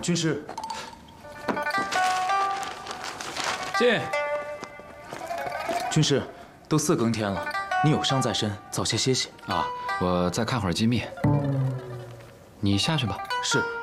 军师， 进。 军师，都4更天了，你有伤在身，早些歇息啊。我再看会儿机密。你下去吧。 是。